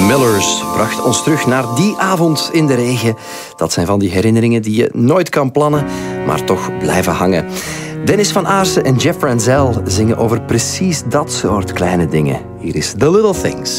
Millers bracht ons terug naar die avond in de regen. Dat zijn van die herinneringen die je nooit kan plannen, maar toch blijven hangen. Dennis van Aarsen en Jeff Franzel zingen over precies dat soort kleine dingen. Hier is The Little Things.